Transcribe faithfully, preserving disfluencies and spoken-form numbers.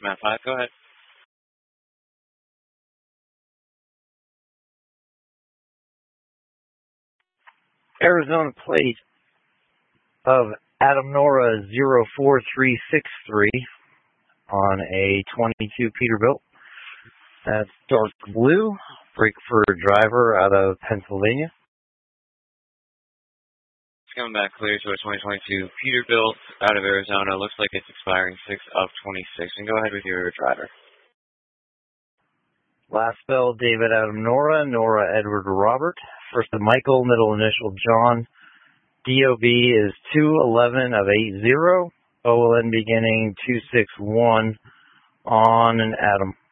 Matt five, go ahead. Arizona plate of Adam Nora zero four three six three on a twenty-two Peterbilt. That's dark blue. Breakford driver out of Pennsylvania. It's coming back clear to a twenty twenty-two Peterbilt out of Arizona. Looks like it's expiring six of twenty-six. And go ahead with your driver. Last spell, David Adam Nora, Nora Edward Robert. First of Michael, middle initial John. D O B is two eleven of eight zero. O L N beginning two six one on an Adam.